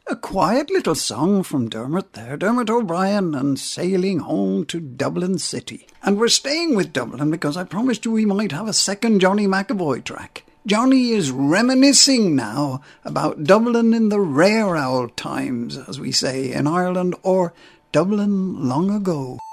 A quiet little song from Dermot there, Dermot O'Brien, and Sailing Home to Dublin City. And we're staying with Dublin because I promised you we might have a second Johnny McAvoy track. Johnny is reminiscing now about Dublin in the rare old times, as we say in Ireland, or Dublin long ago.